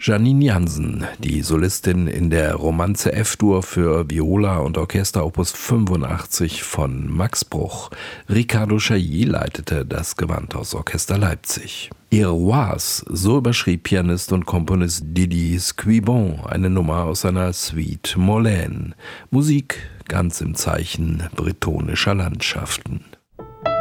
Janine Jansen, die Solistin in der Romanze F-Dur für Viola und Orchester Opus 85 von Max Bruch. Ricardo Chailly leitete das Gewandhausorchester Leipzig. Iroise, so überschrieb Pianist und Komponist Didier Squibon eine Nummer aus seiner Suite Molène. Musik ganz im Zeichen bretonischer Landschaften.